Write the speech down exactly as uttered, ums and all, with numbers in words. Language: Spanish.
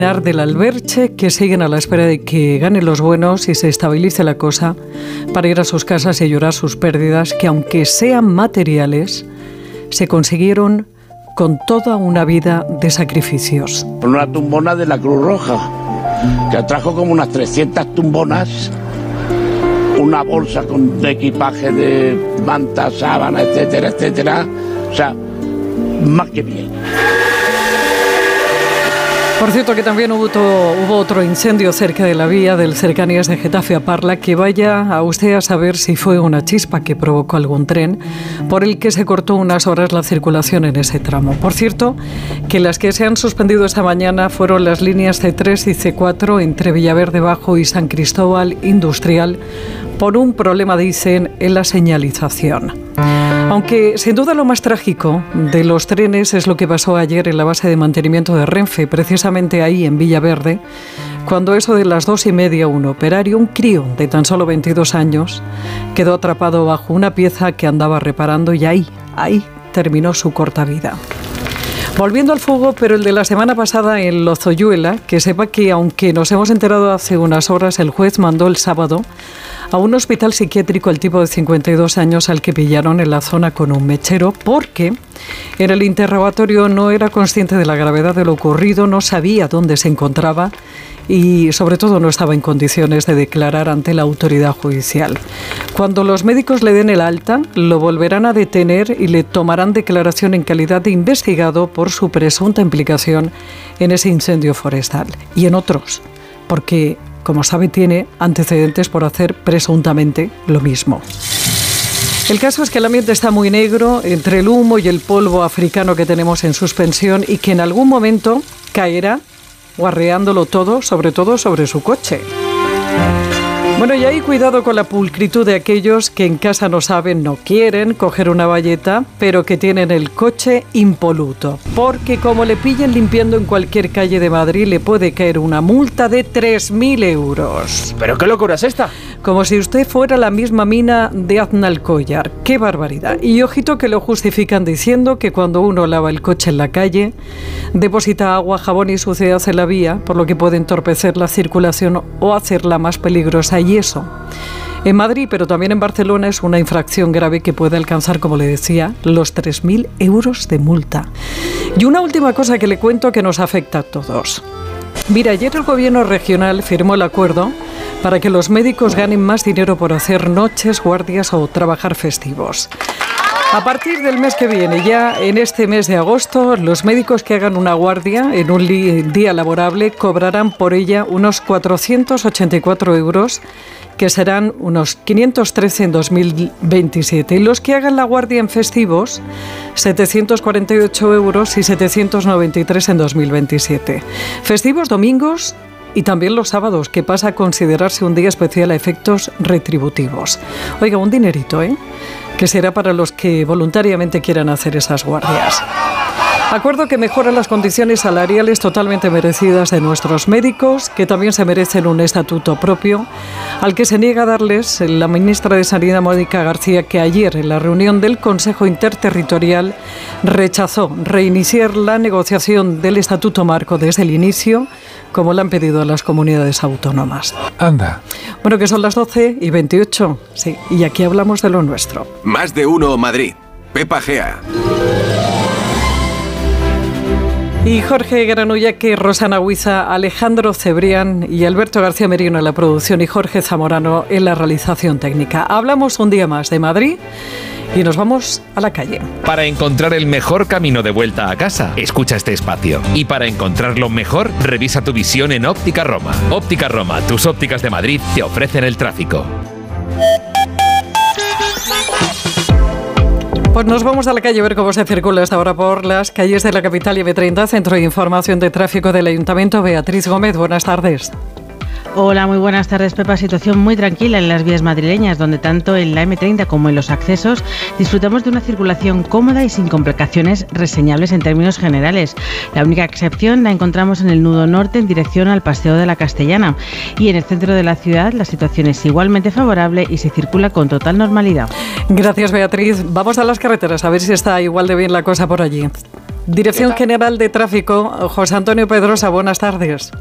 del Alberche, que siguen a la espera de que ganen los buenos y se estabilice la cosa para ir a sus casas y llorar sus pérdidas, que aunque sean materiales, se consiguieron con toda una vida de sacrificios. Una tumbona de la Cruz Roja, que trajo como unas trescientas tumbonas, una bolsa con de equipaje de mantas, sábanas, etcétera, etcétera. O sea, más que bien. Por cierto, que también hubo, to, hubo otro incendio cerca de la vía del Cercanías de Getafe a Parla, que vaya a usted a saber si fue una chispa que provocó algún tren por el que se cortó unas horas la circulación en ese tramo. Por cierto, que las que se han suspendido esta mañana fueron las líneas ce tres y ce cuatro entre Villaverde Bajo y San Cristóbal Industrial por un problema, dicen, en la señalización. Aunque sin duda lo más trágico de los trenes es lo que pasó ayer en la base de mantenimiento de Renfe, precisamente ahí en Villaverde, cuando eso de las dos y media un operario, un crío de tan solo veintidós años, quedó atrapado bajo una pieza que andaba reparando y ahí, ahí terminó su corta vida. Volviendo al fuego, pero el de la semana pasada en Lozoyuela, que sepa que aunque nos hemos enterado hace unas horas, el juez mandó el sábado a un hospital psiquiátrico al tipo de cincuenta y dos años al que pillaron en la zona con un mechero, porque en el interrogatorio no era consciente de la gravedad de lo ocurrido, no sabía dónde se encontraba y sobre todo no estaba en condiciones de declarar ante la autoridad judicial. Cuando los médicos le den el alta, lo volverán a detener y le tomarán declaración en calidad de investigado por su presunta implicación en ese incendio forestal y en otros, porque, como sabe, tiene antecedentes por hacer presuntamente lo mismo. El caso es que el ambiente está muy negro entre el humo y el polvo africano que tenemos en suspensión y que en algún momento caerá guarreándolo todo, sobre todo sobre su coche. Bueno, y ahí cuidado con la pulcritud de aquellos que en casa no saben, no quieren coger una bayeta, pero que tienen el coche impoluto. Porque como le pillen limpiando en cualquier calle de Madrid, le puede caer una multa de tres mil euros. ¿Pero qué locura es esta? Como si usted fuera la misma mina de Aznalcóllar. ¡Qué barbaridad! Y ojito que lo justifican diciendo que cuando uno lava el coche en la calle, deposita agua, jabón y suciedad en la vía, por lo que puede entorpecer la circulación o hacerla más peligrosa. Y eso, en Madrid, pero también en Barcelona, es una infracción grave que puede alcanzar, como le decía, los tres mil euros de multa. Y una última cosa que le cuento que nos afecta a todos. Mira, ayer el gobierno regional firmó el acuerdo para que los médicos ganen más dinero por hacer noches, guardias o trabajar festivos. A partir del mes que viene, ya en este mes de agosto, los médicos que hagan una guardia en un día laborable cobrarán por ella unos cuatrocientos ochenta y cuatro euros, que serán unos quinientos trece en dos mil veintisiete. Y los que hagan la guardia en festivos, setecientos cuarenta y ocho euros y setecientos noventa y tres en dos mil veintisiete. Festivos, domingos y también los sábados, que pasa a considerarse un día especial a efectos retributivos. Oiga, un dinerito, ¿eh?, que será para los que voluntariamente quieran hacer esas guardias. Acuerdo que mejora las condiciones salariales totalmente merecidas de nuestros médicos, que también se merecen un estatuto propio, al que se niega a darles la ministra de Sanidad, Mónica García, que ayer en la reunión del Consejo Interterritorial rechazó reiniciar la negociación del estatuto marco desde el inicio, como le han pedido a las comunidades autónomas. Anda. Bueno, que son las doce y veintiocho, sí, y aquí hablamos de lo nuestro. Más de uno Madrid. Pepa Gea. Y Jorge Granullaque, Rosana Huiza, Alejandro Cebrián y Alberto García Merino en la producción y Jorge Zamorano en la realización técnica. Hablamos un día más de Madrid y nos vamos a la calle. Para encontrar el mejor camino de vuelta a casa, escucha este espacio. Y para encontrarlo mejor, revisa tu visión en Óptica Roma. Óptica Roma, tus ópticas de Madrid, te ofrecen el tráfico. Pues nos vamos a la calle a ver cómo se circula hasta ahora por las calles de la capital y eme treinta, Centro de Información de Tráfico del Ayuntamiento. Beatriz Gómez, buenas tardes. Hola, muy buenas tardes, Pepa. Situación muy tranquila en las vías madrileñas, donde tanto en la eme treinta como en los accesos disfrutamos de una circulación cómoda y sin complicaciones reseñables en términos generales. La única excepción la encontramos en el nudo norte en dirección al Paseo de la Castellana. Y en el centro de la ciudad la situación es igualmente favorable y se circula con total normalidad. Gracias, Beatriz. Vamos a las carreteras a ver si está igual de bien la cosa por allí. Dirección General de Tráfico, José Antonio Pedrosa, buenas tardes.